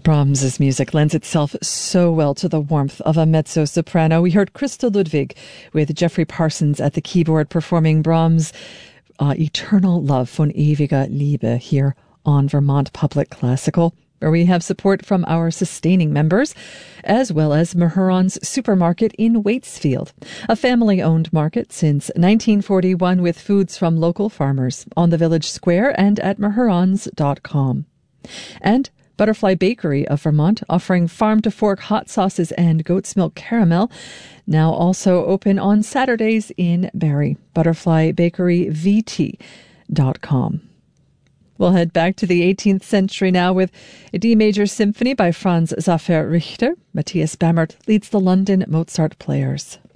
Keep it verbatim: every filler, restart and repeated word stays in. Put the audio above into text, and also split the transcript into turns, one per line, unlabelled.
Brahms's music lends itself so well to the warmth of a mezzo-soprano. We heard Christa Ludwig with Jeffrey Parsons at the keyboard performing Brahms' uh, Eternal Love, von ewiger Liebe, here on Vermont Public Classical, where we have support from our sustaining members, as well as Mahuron's Supermarket in Waitsfield, a family-owned market since nineteen forty-one with foods from local farmers on the village square and at mahurons dot com. And Butterfly Bakery of Vermont, offering farm-to-fork hot sauces and goat's milk caramel, now also open on Saturdays in Barrie. butterfly bakery v t dot com. We'll head back to the eighteenth century now with a D major symphony by Franz Xaver Richter. Matthias Bammert leads the London Mozart Players.